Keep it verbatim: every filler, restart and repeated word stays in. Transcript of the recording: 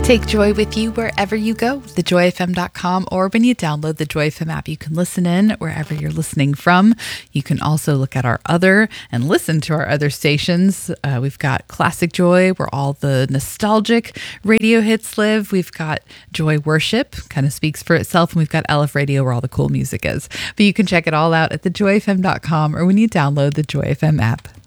Take joy with you wherever you go, the joy f m dot com, or when you download the Joy F M app, you can listen in wherever you're listening from. You can also look at our other and listen to our other stations. Uh, we've got Classic Joy, where all the nostalgic radio hits live. We've got Joy Worship, kind of speaks for itself, and we've got L F Radio, where all the cool music is. But you can check it all out at the joy f m dot com or when you download the Joy F M app.